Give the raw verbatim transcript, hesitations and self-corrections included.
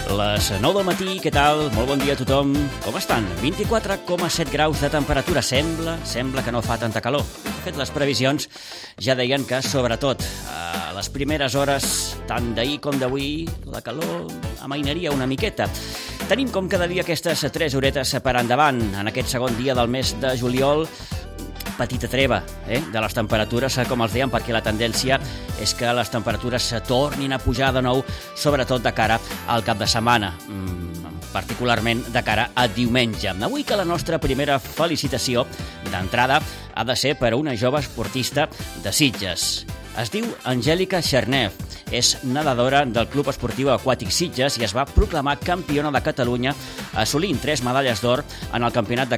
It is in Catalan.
Les nou del matí, què tal? Molt bon dia a tothom. Com estan? vint-i-quatre coma set graus de temperatura. Sembla, sembla que no fa tanta calor. De fet, les previsions ja deien que, sobretot, a les primeres hores, tant d'ahir com d'avui, la calor amainaria una miqueta. Tenim com cada dia aquestes tres horetes per endavant. En aquest segon dia del mes de juliol, petita treva eh, de les temperatures, com els dèiem, perquè la tendència és que les temperatures tornin a pujar de nou, sobretot de cara al cap de setmana, particularment de cara a diumenge. Avui que la nostra primera felicitació d'entrada ha de ser per a una jove esportista de Sitges. Es diu Angèlica Chernev, és nedadora del Club Esportiu Aquàtic Sitges i es va proclamar campiona de Catalunya assolint tres medalles d'or en el Campionat de